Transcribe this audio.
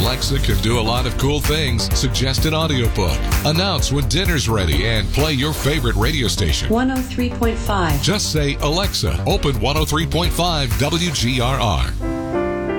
Alexa can do a lot of cool things. Suggest an audiobook, announce when dinner's ready, and play your favorite radio station. 103.5. Just say, Alexa, open 103.5 WGRR.